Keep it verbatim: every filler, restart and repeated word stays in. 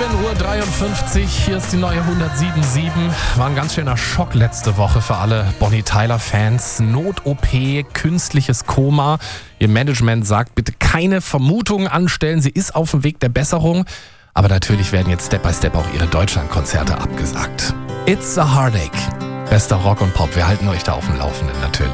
Uhr dreiundfünfzig, hier ist die neue hundertsieben Komma sieben. War ein ganz schöner Schock letzte Woche für alle Bonnie Tyler-Fans. Not-O P, künstliches Koma. Ihr Management sagt, bitte keine Vermutungen anstellen, sie ist auf dem Weg der Besserung. Aber natürlich werden jetzt Step by Step auch ihre Deutschlandkonzerte abgesagt. It's a Heartache. Bester Rock und Pop, wir halten euch da auf dem Laufenden natürlich.